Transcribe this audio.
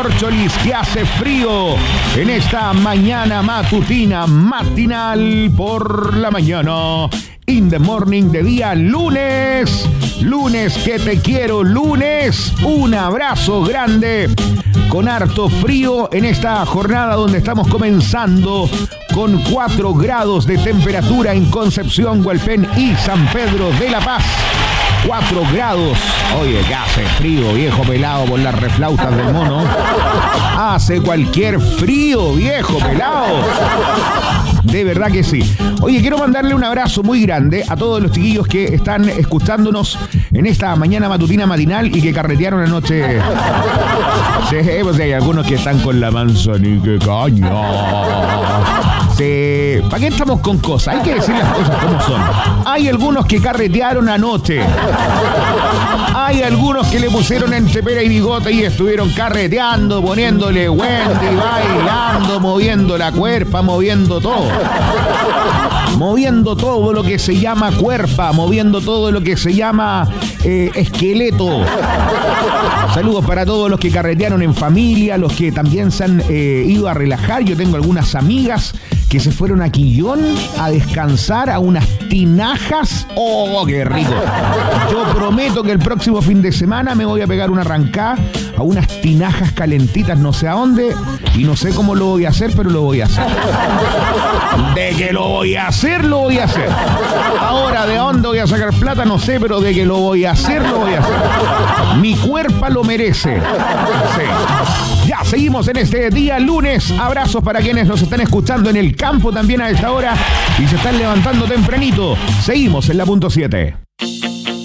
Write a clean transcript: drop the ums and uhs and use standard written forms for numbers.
Córcholis, que hace frío en esta mañana matinal por la mañana. In the morning de día lunes. Lunes que te quiero, lunes. Un abrazo grande con harto frío en esta jornada donde estamos comenzando con 4 grados de temperatura en Concepción, Hualpén y San Pedro de la Paz. 4 grados. Oye, que hace frío, viejo pelado, por las reflautas del mono. Hace cualquier frío, viejo pelado. De verdad que sí. Oye, quiero mandarle un abrazo muy grande a todos los chiquillos que están escuchándonos en esta mañana matutina matinal y que carretearon anoche. Sí, pues hay algunos que están con la manzanilla, caña. Sí, ¿para qué estamos con cosas? Hay que decir las cosas como son. Hay algunos que carretearon anoche. Hay algunos que le pusieron entre pera y bigote y estuvieron carreteando, poniéndole Wendy, bailando, moviendo la cuerpa, moviendo todo. Moviendo todo lo que se llama cuerpa, moviendo todo lo que se llama esqueleto. Saludos para todos los que carretearon en familia, los que también se han ido a relajar. Yo tengo algunas amigas que se fueron a Quillón a descansar a unas tinajas. ¡Oh, qué rico! Yo prometo que el próximo fin de semana me voy a pegar una arrancada a unas tinajas calentitas, no sé a dónde, y no sé cómo lo voy a hacer, pero lo voy a hacer. De que lo voy a hacer, lo voy a hacer. Ahora, ¿de dónde voy a sacar plata? No sé, pero de que lo voy a hacer, lo voy a hacer. Mi cuerpo lo merece. Sí. Ya, seguimos en este día lunes. Abrazos para quienes nos están escuchando en el campo también a esta hora y se están levantando tempranito. Seguimos en la punto 7.